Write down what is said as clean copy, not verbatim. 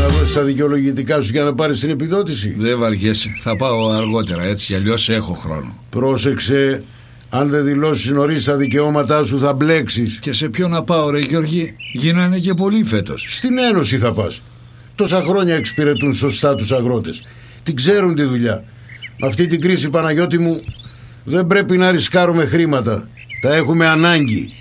να δώσεις τα δικαιολογητικά σου για να πάρεις την επιδότηση? Δεν βαριέσαι, θα πάω αργότερα, έτσι κι αλλιώς έχω χρόνο. Πρόσεξε, αν δεν δηλώσεις νωρίς τα δικαιώματά σου θα μπλέξεις. Και σε ποιο να πάω ρε Γιώργη, γίνανε και πολλοί φέτος. Στην Ένωση θα πας. Τόσα χρόνια εξυπηρετούν σωστά τους αγρότες. Την ξέρουν τη δουλειά. Με αυτή την κρίση, Παναγιώτη μου, δεν πρέπει να ρισκάρουμε χρήματα. Τα έχουμε ανάγκη.